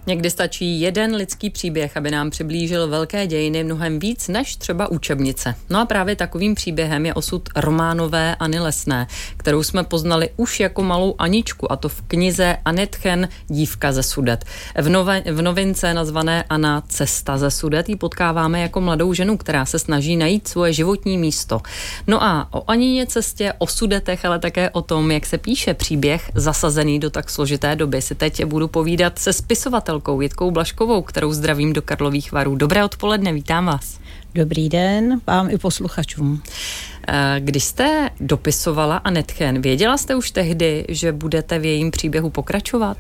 Někdy stačí jeden lidský příběh, aby nám přiblížil velké dějiny mnohem víc než třeba učebnice. No a právě takovým příběhem je osud románové Anny Lesné, kterou jsme poznali už jako malou Aničku, a to v knize Anetchen Dívka ze Sudet. V novince nazvané Anna Cesta ze Sudet ji potkáváme jako mladou ženu, která se snaží najít svoje životní místo. No a o Anině cestě, o Sudetech, ale také o tom, jak se píše příběh zasazený do tak složité doby, si teď budu povídat se spisovatelkou Jitkou Blažkovou, kterou zdravím do Karlových Varů. Dobré odpoledne, vítám vás. Dobrý den vám i posluchačům. Když jste dopisovala Anetchen, věděla jste už tehdy, že budete v jejím příběhu pokračovat?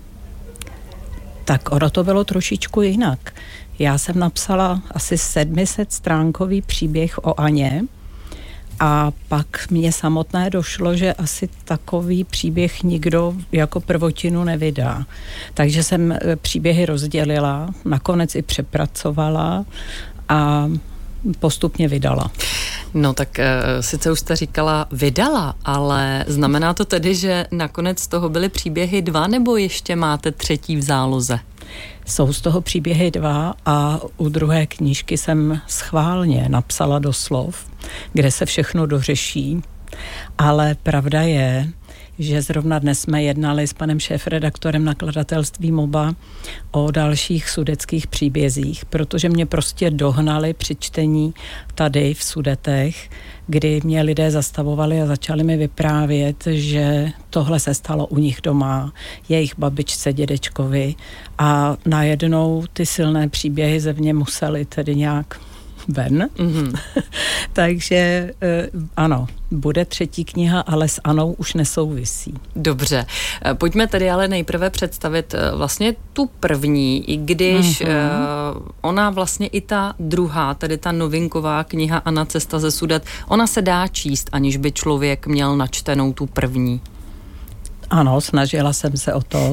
Tak ono to bylo trošičku jinak. Já jsem napsala asi 700stránkový příběh o Aně a pak mně samotné došlo, že asi takový příběh nikdo jako prvotinu nevydá. Takže jsem příběhy rozdělila, nakonec i přepracovala a postupně vydala. No tak sice už jste říkala vydala, ale znamená to tedy, že nakonec z toho byly příběhy 2, nebo ještě máte 3. v záloze? Jsou z toho příběhy 2 a u druhé knížky jsem schválně napsala doslov, kde se všechno dořeší, ale pravda je, že zrovna dnes jsme jednali s panem šéfredaktorem nakladatelství MOBA o dalších sudeckých příbězích, protože mě prostě dohnali při čtení tady v Sudetech, kdy mě lidé zastavovali a začali mi vyprávět, že tohle se stalo u nich doma, jejich babičce, dědečkovi, a najednou ty silné příběhy ze mě musely tedy nějak ven. Mm-hmm. Takže ano, bude 3. kniha, ale s Anou už nesouvisí. Dobře. Pojďme tedy ale nejprve představit vlastně tu první, i když ona vlastně i ta druhá, tedy ta novinková kniha Anna Cesta ze Sudet, ona se dá číst, aniž by člověk měl načtenou tu první. Ano, snažila jsem se o to.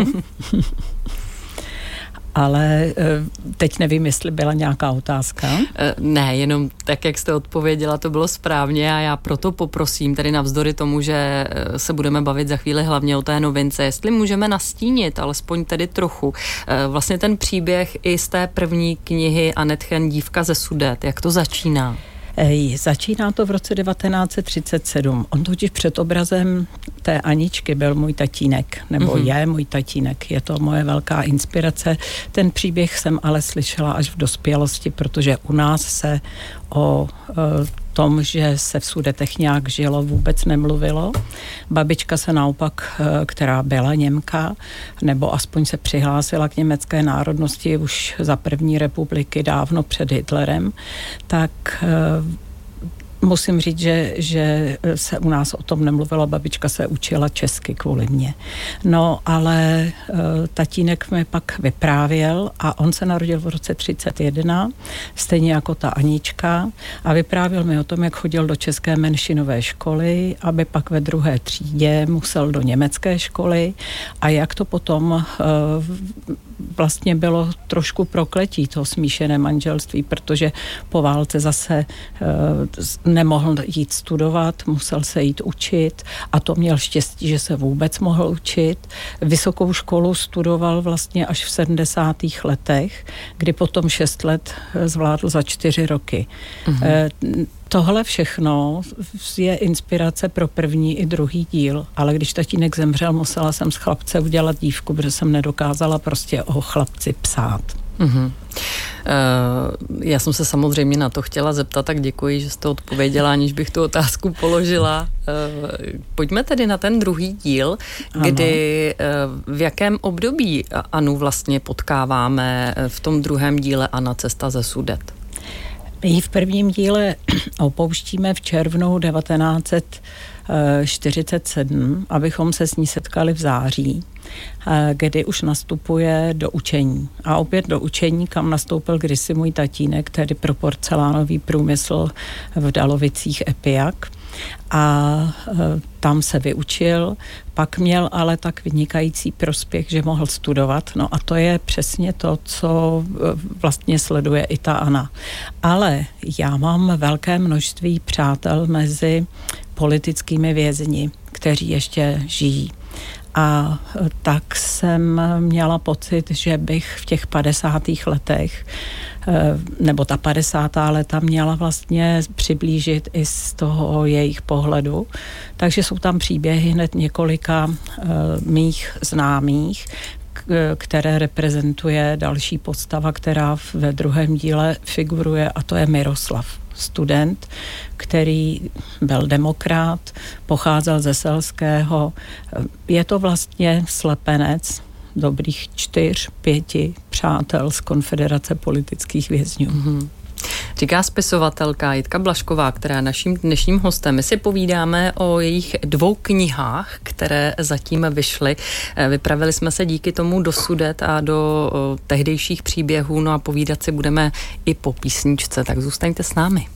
Ale teď nevím, jestli byla nějaká otázka. Ne, jenom tak, jak jste odpověděla, to bylo správně a já proto poprosím, tedy navzdory tomu, že se budeme bavit za chvíli hlavně o té novince, jestli můžeme nastínit, alespoň tedy trochu, vlastně ten příběh i z té první knihy Anetchen Dívka ze Sudet, jak to začíná? Začíná to v roce 1937. On totiž před obrazem té Aničky byl můj tatínek, nebo je můj tatínek. Je to moje velká inspirace. Ten příběh jsem ale slyšela až v dospělosti, protože u nás se o tom, že se v Sudetech nějak žilo, vůbec nemluvilo. Babička se naopak, která byla Němka, nebo aspoň se přihlásila k německé národnosti už za první republiky dávno před Hitlerem, tak musím říct, že se u nás o tom nemluvilo, babička se učila česky kvůli mně. No, ale tatínek mi pak vyprávěl a on se narodil v roce 1931, stejně jako ta Anička, a vyprávěl mi o tom, jak chodil do české menšinové školy, aby pak ve 2. třídě musel do německé školy a jak to potom vlastně bylo trošku prokletí to smíšené manželství, protože po válce zase nemohl jít studovat, musel se jít učit a to měl štěstí, že se vůbec mohl učit. Vysokou školu studoval vlastně až v 70. letech, kdy potom 6 let zvládl za 4 roky. Tohle všechno je inspirace pro první i druhý díl, ale když tatínek zemřel, musela jsem z chlapce udělat dívku, protože jsem nedokázala prostě o chlapci psát. Já jsem se samozřejmě na to chtěla zeptat, tak děkuji, že jste odpověděla, aniž bych tu otázku položila. Pojďme tedy na ten druhý díl, kdy v jakém období Anu vlastně potkáváme v tom druhém díle Anna Cesta ze Sudet? My ji v prvním díle opouštíme v červnu 1947, abychom se s ní setkali v září, kdy už nastupuje do učení. A opět do učení, kam nastoupil kdysi můj tatínek, tedy pro porcelánový průmysl v Dalovicích Epiak. A tam se vyučil, pak měl ale tak vynikající prospěch, že mohl studovat. No a to je přesně to, co vlastně sleduje i ta Anna. Ale já mám velké množství přátel mezi politickými vězni, kteří ještě žijí. A tak jsem měla pocit, že bych v těch 50. letech, nebo ta 50. leta měla vlastně přiblížit i z toho jejich pohledu. Takže jsou tam příběhy hned několika mých známých, které reprezentuje další postava, která ve druhém díle figuruje, a to je Miroslav, student, který byl demokrat, pocházel ze selského. Je to vlastně slepenec dobrých 4-5 přátel z Konfederace politických vězňů. Mm-hmm. Říká spisovatelka Jitka Blažková, která je naším dnešním hostem. My si povídáme o jejich 2 knihách, které zatím vyšly. Vypravili jsme se díky tomu do Sudet a do tehdejších příběhů, no a povídat si budeme i po písničce, tak zůstaňte s námi.